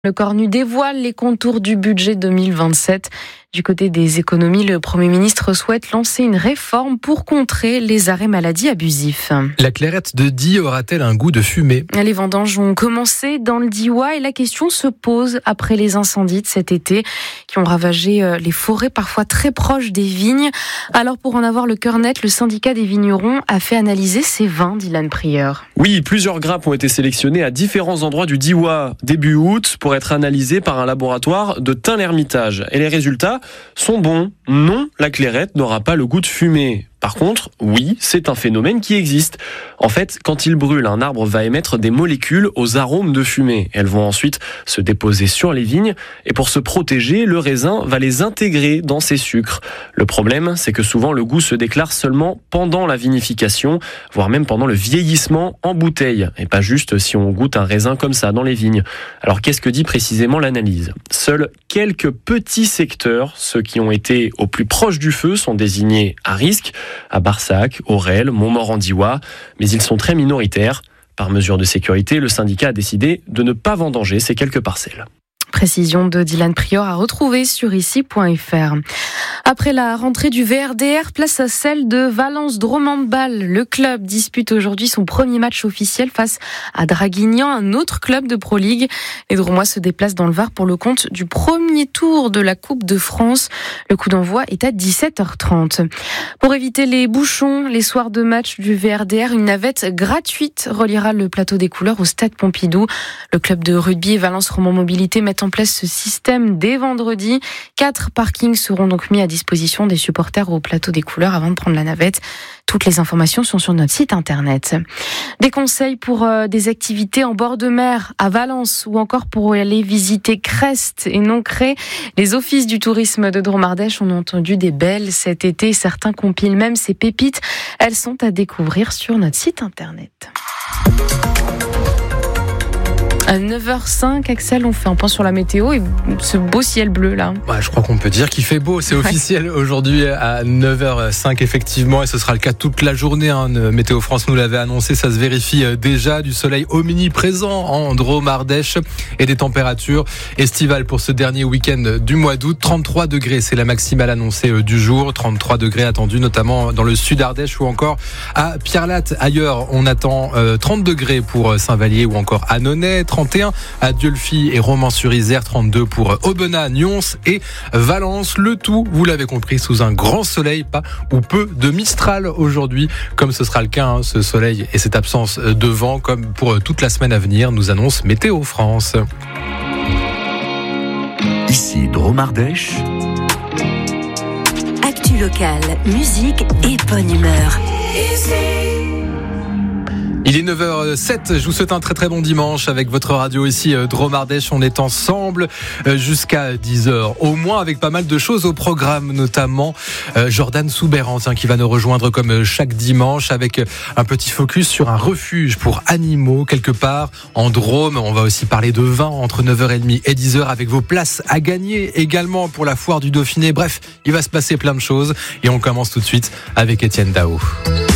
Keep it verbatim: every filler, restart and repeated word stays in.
Le Cornu dévoile les contours du budget deux mille vingt-sept. Du côté des économies, le Premier ministre souhaite lancer une réforme pour contrer les arrêts maladie abusifs. La clairette de Die aura-t-elle un goût de fumée ? Les vendanges ont commencé dans le Diois et la question se pose après les incendies de cet été qui ont ravagé les forêts parfois très proches des vignes. Alors pour en avoir le cœur net, le syndicat des vignerons a fait analyser ces vins, Dylan Prieur. Oui, plusieurs grappes ont été sélectionnées à différents endroits du Diois début août pour être analysées par un laboratoire de Tain-l'Hermitage. Et les résultats sont bons. Non, la clairette n'aura pas le goût de fumée. Par contre, oui, c'est un phénomène qui existe. En fait, quand il brûle, un arbre va émettre des molécules aux arômes de fumée. Elles vont ensuite se déposer sur les vignes et pour se protéger, le raisin va les intégrer dans ses sucres. Le problème, c'est que souvent le goût se déclare seulement pendant la vinification, voire même pendant le vieillissement en bouteille, et pas juste si on goûte un raisin comme ça dans les vignes. Alors qu'est-ce que dit précisément l'analyse ? Seuls quelques petits secteurs, ceux qui ont été au plus proche du feu, sont désignés à risque, à Barsac, Aurel, Montmort-en-Diois, mais ils sont très minoritaires. Par mesure de sécurité, le syndicat a décidé de ne pas vendanger ces quelques parcelles. Précision de Dylan Prieur à retrouver sur ici point f r. Après la rentrée du V R D R, place à celle de Valence Drôme Handball. Le club dispute aujourd'hui son premier match officiel face à Draguignan, un autre club de Pro League. Les Drômois se déplacent dans le Var pour le compte du premier tour de la Coupe de France. Le coup d'envoi est à dix-sept heures trente. Pour éviter les bouchons, les soirs de match du V R D R, une navette gratuite reliera le plateau des Couleurs au stade Pompidou. Le club de rugby et Valence Romand Mobilité met en place ce système dès vendredi. Quatre parkings seront donc mis à disposition des supporters au plateau des Couleurs avant de prendre la navette. Toutes les informations sont sur notre site internet. Des conseils pour euh, des activités en bord de mer à Valence ou encore pour aller visiter Crest et non Cré. Les offices du tourisme de Dromardèche ont entendu des belles cet été. Certains compilent même ces pépites. Elles sont à découvrir sur notre site internet. À neuf heures cinq, Axel, on fait un point sur la météo et ce beau ciel bleu là. Ouais, je crois qu'on peut dire qu'il fait beau, c'est ouais. officiel aujourd'hui à neuf heures cinq effectivement et ce sera le cas toute la journée. Hein. Météo France nous l'avait annoncé, ça se vérifie déjà. Du soleil omniprésent en Drôme-Ardèche et des températures estivales pour ce dernier week-end du mois d'août. trente-trois degrés, c'est la maximale annoncée du jour. trente-trois degrés attendus notamment dans le sud Ardèche ou encore à Pierrelatte. Ailleurs, on attend trente degrés pour Saint-Vallier ou encore Annonay. trente et un à Dieulefit et Romans-sur-Isère, trente-deux pour Aubenas, Nyons et Valence. Le tout, vous l'avez compris, sous un grand soleil, pas ou peu de Mistral aujourd'hui, comme ce sera le cas, hein, ce soleil et cette absence de vent, comme pour toute la semaine à venir, nous annonce Météo France. Ici Drôme-Ardèche. Actu locale, musique et bonne humeur. Il est neuf heures sept, je vous souhaite un très très bon dimanche avec votre radio ici Drôme-Ardèche. On est ensemble jusqu'à dix heures au moins avec pas mal de choses au programme, notamment Jordan Soubeyran qui va nous rejoindre comme chaque dimanche avec un petit focus sur un refuge pour animaux quelque part en Drôme. On va aussi parler de vin entre neuf heures trente et dix heures avec vos places à gagner également pour la foire du Dauphiné. Bref, il va se passer plein de choses et on commence tout de suite avec Étienne Dao.